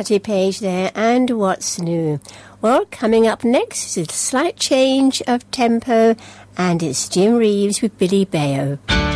Patti Page there, and What's New? Well, coming up next is a slight change of tempo, and it's Jim Reeves with Billy Bayo.